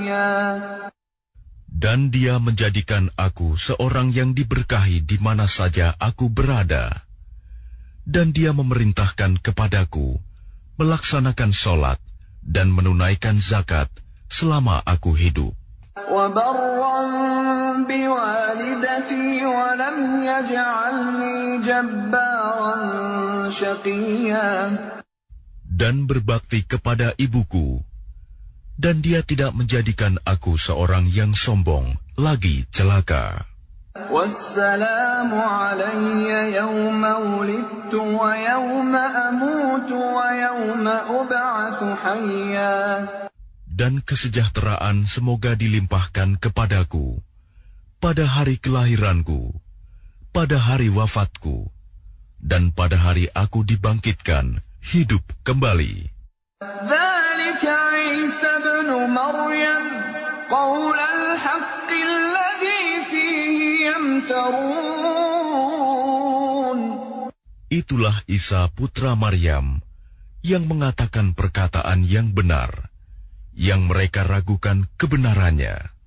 Dan Dia menjadikan aku seorang yang diberkahi di mana saja aku berada. Dan Dia memerintahkan kepadaku melaksanakan sholat dan menunaikan zakat selama aku hidup. Dan berbakti kepada ibuku, dan Dia tidak menjadikan aku seorang yang sombong lagi celaka. وَالسَّلَامُ عَلَيَّ يَوْمَ وُلِدتُّ وَيَوْمَ أَمُوتُ وَيَوْمَ أُبْعَثُ حَيًّا. Dan kesejahteraan semoga dilimpahkan kepadaku pada hari kelahiranku, pada hari wafatku, dan pada hari aku dibangkitkan hidup kembali. ذَلِكَ عِيسَى ابْنُ مَرْيَمَ قَوْلَ الْحَقِّ الَّذِي فِيهِ يَمْتَرُونَ. Itulah Isa putra Maryam yang mengatakan perkataan yang benar, yang mereka ragukan kebenarannya.